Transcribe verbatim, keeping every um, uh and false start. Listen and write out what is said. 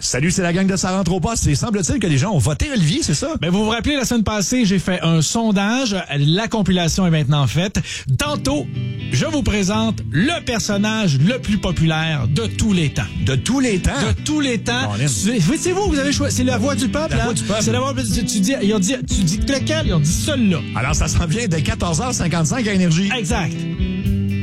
Salut, c'est la gang de Ça rentre au poste. Et semble-t-il que les gens ont voté Olivier, c'est ça? Ben, vous vous rappelez, la semaine passée, j'ai fait un sondage. La compilation est maintenant faite. Tantôt, je vous présente le personnage le plus populaire de tous les temps. De tous les temps? De tous les temps. C'est, c'est vous, vous avez choisi. C'est la voix du peuple. La hein? voix du peuple. C'est la voix du peuple. Tu dis, ils ont dit, tu dis lequel? Ils ont dit celui-là. Alors, ça s'en vient de quatorze heures cinquante-cinq à Énergie. Exact.